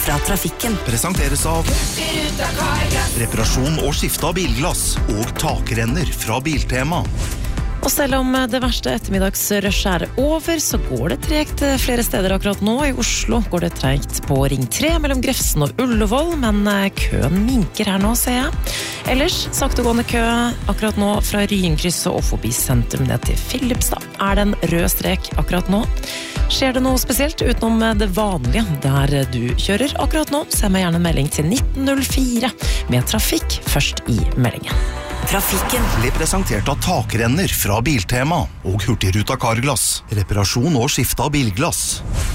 fra Trafikken. Presenteres av reparasjon og skifte av bilglass og takrenner fra Biltema. Og selv om det verste ettermiddagsrushet over, så går det tregt flere steder akkurat nå. I Oslo går det tregt på Ring 3 mellom Grefsen og Ullevål, men køen minker her nå, ser jeg. Ellers saktegående kø akkurat nå fra Ryenkrysset og forbi sentrum ned til Filipstad. Er det en rød strek akkurat nå? Skjer det noe spesielt utenom det vanlige der du kjører akkurat nå? Send meg gjerne en melding til 1904 med trafikk først i meldingen. Trafikken Blir presentert av takrenner fra Biltema og Hurtigruta Carglass. Reparasjon og skifte av bilglass.